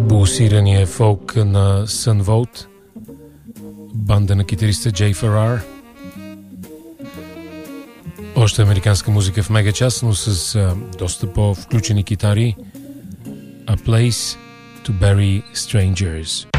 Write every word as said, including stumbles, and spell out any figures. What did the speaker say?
Булсирания фолк на Sun Volt, банда на китариста Джей Феррар. Още американска музика в мегачас, но с а, доста по-включени китари. A Place to Bury Strangers.